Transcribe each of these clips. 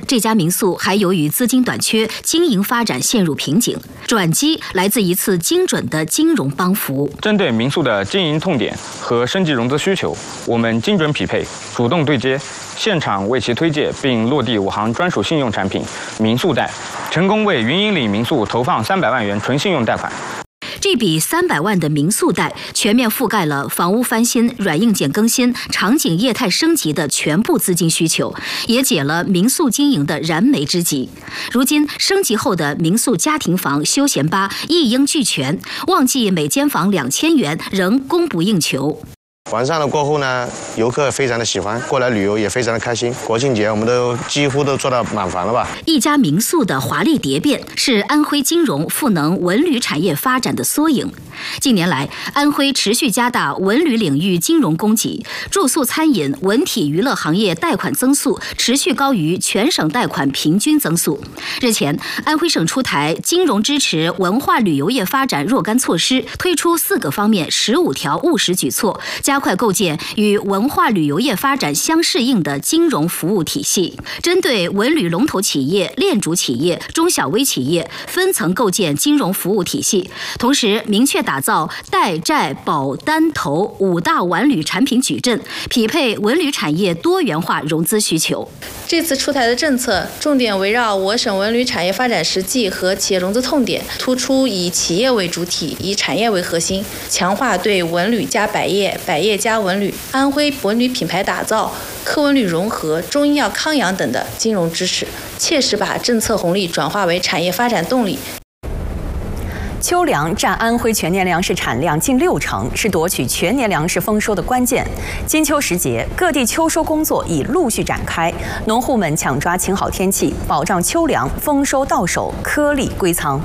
这家民宿还由于资金短缺，经营发展陷入瓶颈。转机来自一次精准的金融帮扶。 针对民宿的经营痛点和升级融资需求，我们精准匹配，主动对接，现场为其推介并落地我行专属信用产品民宿贷，成功为云引领民宿投放300万元纯信用贷款。 这笔300万的民宿贷全面覆盖了房屋翻新、软硬件更新、场景业态升级的全部资金需求，也解了民宿经营的燃眉之急。如今升级后的民宿家庭房、休闲吧一应俱全，旺季每间房2000元仍供不应求。 完善了过后呢，游客非常的喜欢，过来旅游也非常的开心。国庆节我们都几乎都做到满房了吧？ 一家民宿的华丽蝶变，是安徽金融赋能文旅产业发展的缩影。近年来，安徽持续加大文旅领域金融供给，住宿餐饮、文体娱乐行业贷款增速持续高于全省贷款平均增速。日前，安徽省出台金融支持文化旅游业发展若干措施，推出4个方面15条务实举措，加快构建与文化旅游业发展相适应的金融服务体系，针对文旅龙头企业、链主企业、中小微企业分层构建金融服务体系，同时明确打造贷债保单投5大文旅产品矩阵，匹配文旅产业多元化融资需求。 这次出台的政策重点围绕我省文旅产业发展实际和企业融资痛点，突出以企业为主体，以产业为核心，强化对文旅加百业、百业加文旅、安徽文旅品牌打造、科文旅融合、中医药康养等的金融支持，切实把政策红利转化为产业发展动力。 秋粮占安徽全年粮食产量近60%，是夺取全年粮食丰收的关键。金秋时节，各地秋收工作已陆续展开，农户们抢抓晴好天气，保障秋粮丰收到手，颗粒归仓。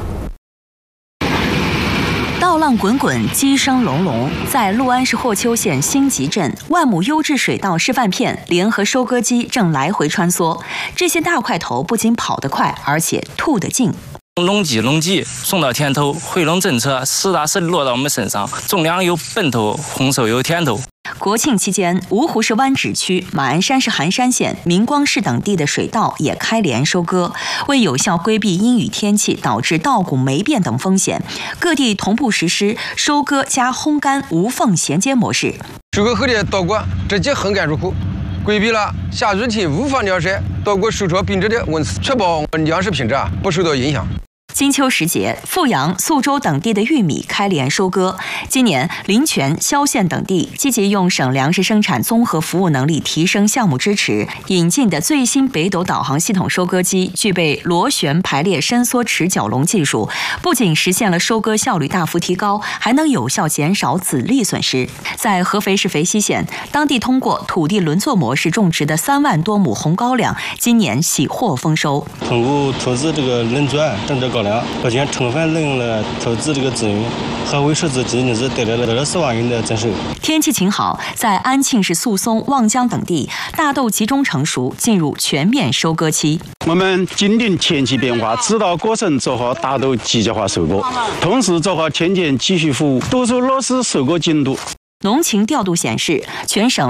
稻浪滚滚，鸡声隆隆，在六安市霍邱县新集镇，万亩优质水稻示范片联合收割机正来回穿梭。这些大块头不仅跑得快，而且吐得净。 农机送到田头，回笼政策实打实落到我们身上，种粮有奔头，丰收有甜头。 国庆期间，芜湖市湾址区、马鞍山市寒山县、明光市等地的水稻也开镰收割。为有效规避阴雨天气导致稻谷霉变等风险，各地同步实施收割加烘干无缝衔接模式。 收割后的稻谷直接烘干入库，规避了下雨天无法晾晒稻谷收成品质的问题，确保粮食品质不受到影响。 金秋时节，阜阳、宿州等地的玉米开镰收割。今年，临泉、萧县等地积极用省粮食生产综合服务能力提升项目支持，引进的最新北斗导航系统收割机具备螺旋排列伸缩齿绞笼技术，不仅实现了收割效率大幅提高，还能有效减少籽粒损失。在合肥市肥西县，当地通过土地轮作模式种植的3万多亩红高粱，今年喜获丰收。 通过投资这个轮转种植高粱，而且充分利用了投资这个资源，合肥市经济是带来了4万元的增收。 天气晴好，在安庆市宿松、望江等地，大豆集中成熟，进入全面收割期。 我们紧盯天气变化，指导各省做好大豆机械化收割，同时做好田间继续服务，督促落实收割进度。 农情调度显示，全省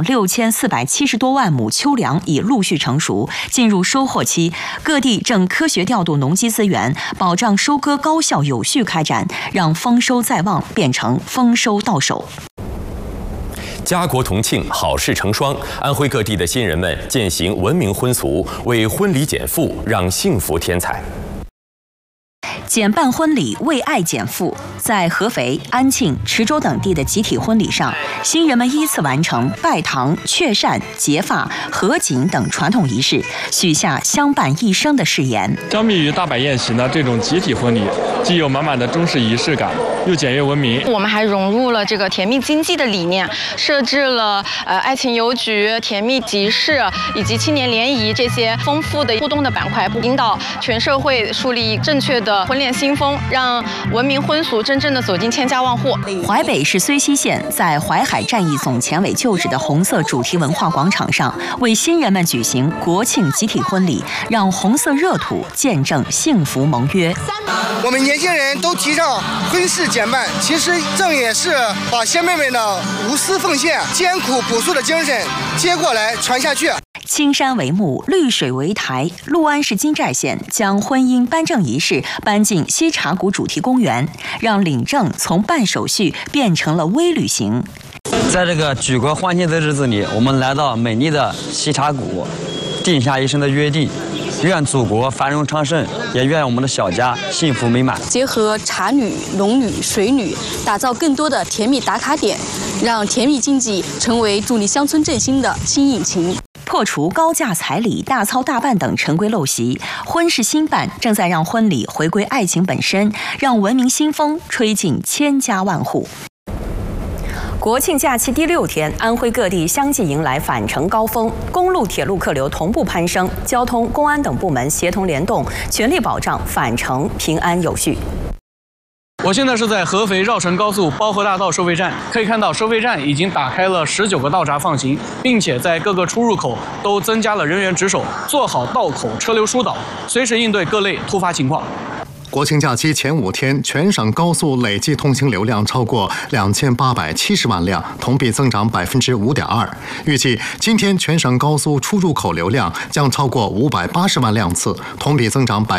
6470多万亩秋粮已陆续成熟，进入收获期。各地正科学调度农机资源，保障收割高效有序开展，让丰收在望变成丰收到手。 家国同庆，好事成双。安徽各地的新人们践行文明婚俗，为婚礼减负，让幸福添彩。 减半婚礼为爱减负，在合肥、安庆、池州等地的集体婚礼上，新人们依次完成拜堂、确缮、结发、合卺等传统仪式，许下相伴一生的誓言。 相比于大摆宴席呢，这种集体婚礼既有满满的中式仪式感，又简约文明。 我们还融入了这个甜蜜经济的理念，设置了爱情邮局、甜蜜集市以及青年联谊这些丰富的互动的板块，引导全社会树立正确的婚恋新风，让文明婚俗真正的走进千家万户。 淮北市睢溪县在淮海战役总前委旧址的红色主题文化广场上，为新人们举行国庆集体婚礼，让红色热土见证幸福盟约。 我们年轻人都提倡婚事减半，其实正也是把先辈们的无私奉献、艰苦朴素的精神接过来传下去。 青山为幕，绿水为台，六安市金寨县将婚姻颁证仪式搬进西茶谷主题公园，让领证从办手续变成了微旅行。 在这个举国欢庆的日子里，我们来到美丽的西茶谷，定下一生的约定。愿祖国繁荣昌盛，也愿我们的小家幸福美满。 结合茶旅、农旅、水旅，打造更多的甜蜜打卡点，让甜蜜经济成为助力乡村振兴的新引擎。 破除高价彩礼、大操大办等陈规陋习，婚事新办正在让婚礼回归爱情本身，让文明新风吹进千家万户。国庆假期第6天，安徽各地相继迎来返程高峰，公路、铁路客流同步攀升，交通、公安等部门协同联动，全力保障返程平安有序。 我现在是在合肥绕城高速包河大道收费站，可以看到收费站已经打开了19个道闸放行，并且在各个出入口都增加了人员值守，做好道口车流疏导，随时应对各类突发情况。 国庆假期前5天，全省高速累计通行流量超过2870万辆，同比增长5.2%。预计今天全省高速出入口流量将超过580万辆次，同比增长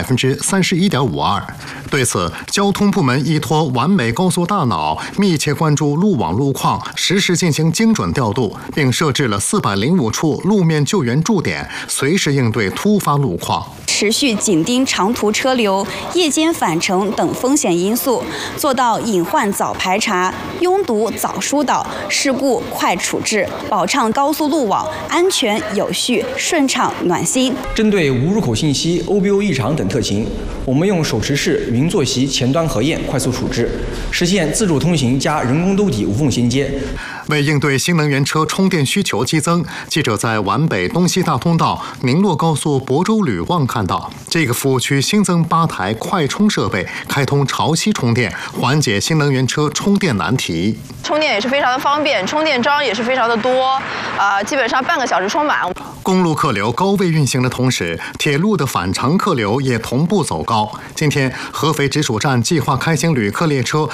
31.52%。对此，交通部门依托完美高速大脑，密切关注路网路况，实时进行精准调度，并设置了405处路面救援驻点，随时应对突发路况。 持续紧盯长途车流、夜间返程等风险因素，做到隐患早排查、拥堵早疏导、事故快处置，保障高速路网安全有序、顺畅暖心。 针对无入口信息、OBO 异常等特情，我们用手持式云坐席前端核验快速处置，实现自主通行加人工兜底无缝衔接。 为应对新能源车充电需求激增，记者在皖北东西大通道宁洛高速亳州吕旺看到，这个服务区新增8台快充设备，开通潮汐充电，缓解新能源车充电难题。 充电也是非常的方便，充电桩也是非常的多，基本上半个小时充满。 公路客流高位运行的同时，铁路的返程客流也同步走高。今天，合肥直属站计划开行旅客列车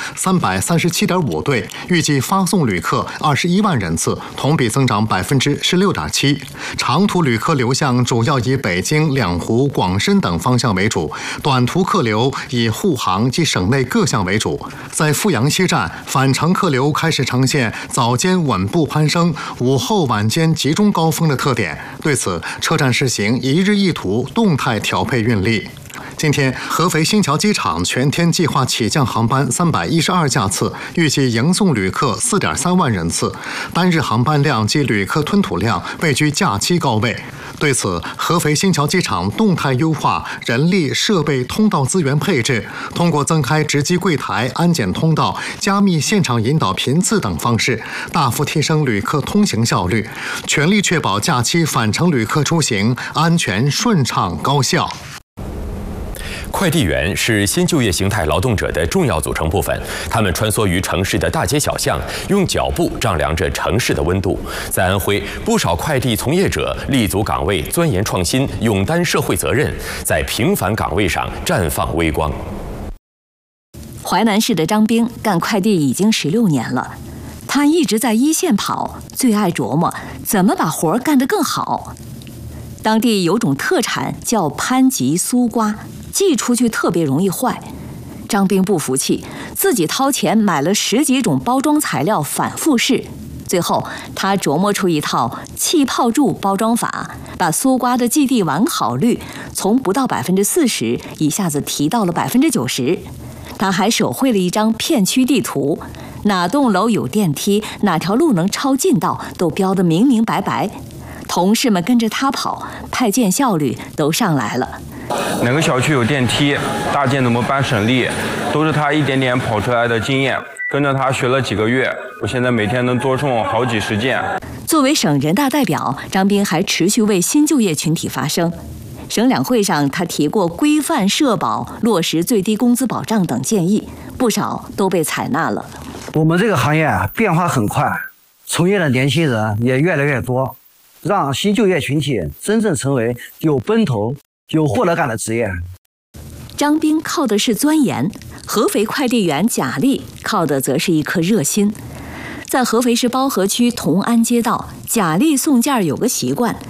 337.5对，预计发送旅客21万人次，同比增长16.7%。长途旅客流向主要以北京、两湖、广深等方向为主，短途客流以沪杭及省内各项为主。在阜阳西站，返程客流开始呈现早间稳步攀升，午后晚间集中高峰的特点。对此，车站实行1日1图动态调配运力。今天，合肥新桥机场全天计划起降航班312架次，预计迎送旅客4.3万人次，单日航班量及旅客吞吐量位居假期高位。对此，合肥新桥机场动态优化人力、设备、通道资源配置，通过增开值机柜台、安检通道、加密现场引导频次等方式，大幅提升旅客通行效率，全力确保假期返程旅客出行安全、顺畅、高效。 快递员是新就业形态劳动者的重要组成部分，他们穿梭于城市的大街小巷，用脚步丈量着城市的温度。在安徽，不少快递从业者立足岗位，钻研创新，勇担社会责任，在平凡岗位上绽放微光。 淮南市的张兵干快递已经16年了，他一直在一线跑，最爱琢磨怎么把活干得更好。当地有种特产叫潘吉酥瓜，寄出去特别容易坏。张兵不服气，自己掏钱买了10几种包装材料反复试，最后他琢磨出一套气泡柱包装法，把酥瓜的寄递完好率从不到40%一下子提到了90%。他还手绘了一张片区地图，哪栋楼有电梯，哪条路能抄近道，都标得明明白白。同事们跟着他跑，派件效率都上来了。 哪个小区有电梯，大件怎么搬省力，都是他一点点跑出来的经验。跟着他学了几个月，我现在每天能多送好几十件。 作为省人大代表，张兵还持续为新就业群体发声。省两会上，他提过规范社保、落实最低工资保障等建议，不少都被采纳了。 我们这个行业变化很快，从业的年轻人也越来越多。让新就业群体真正成为有奔头、有获得感的职业。 张兵靠的是钻研，合肥快递员贾丽靠的则是一颗热心。在合肥市包河区同安街道，贾丽送件有个习惯，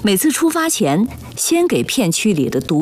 每次出发前，先给片区里的读